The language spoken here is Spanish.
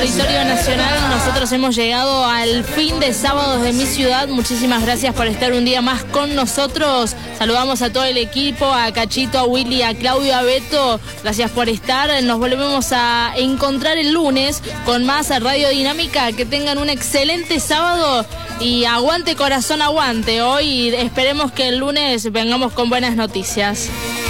Territorio Nacional. Nosotros hemos llegado al fin de Sábados de mi Ciudad. Muchísimas gracias por estar un día más con nosotros. Saludamos a todo el equipo, a Cachito, a Willy, a Claudio, a Beto. Gracias por estar. Nos volvemos a encontrar el lunes con más Radio Dinámica. Que tengan un excelente sábado y aguante corazón, aguante. Hoy esperemos que el lunes vengamos con buenas noticias.